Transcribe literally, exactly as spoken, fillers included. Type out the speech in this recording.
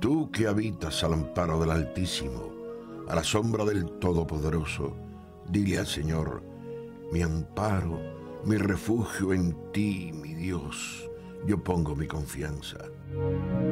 Tú que habitas al amparo del Altísimo, a la sombra del Todopoderoso, dile al Señor: mi amparo, mi refugio en ti, mi Dios, yo pongo mi confianza.